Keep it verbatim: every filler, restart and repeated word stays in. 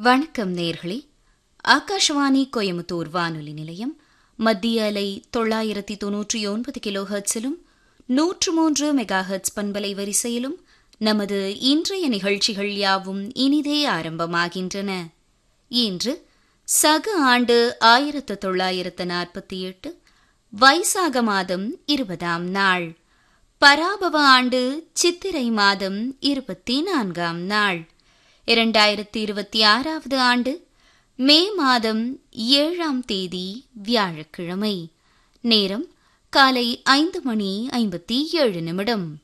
வணக்கம் நேர்களே. ஆகாஷவாணி கோயமுத்தூர் வானொலி நிலையம் மத்திய அலை தொள்ளாயிரத்தி தொன்னூற்றி ஒன்பது கிலோ ஹெர்ட்ஸிலும் நூற்று மூன்று மெகா ஹெர்ட்ஸ் பண்பலை வரிசையிலும் நமது இன்றைய நிகழ்ச்சிகள் யாவும் இனிதே ஆரம்பமாகின்றன. இன்று சக ஆண்டு ஆயிரத்து தொள்ளாயிரத்து நாற்பத்தி எட்டு வைசாக மாதம் இருபதாம் நாள், பராபவ ஆண்டு சித்திரை மாதம் இருபத்தி நான்காம் நாள், இரண்டாயிரத்தி இருபத்தி ஆறாவது ஆண்டு மே மாதம் ஏழாம் தேதி வியாழக்கிழமை. நேரம் காலை ஐந்து மணி ஐம்பத்தி ஏழு நிமிடம்.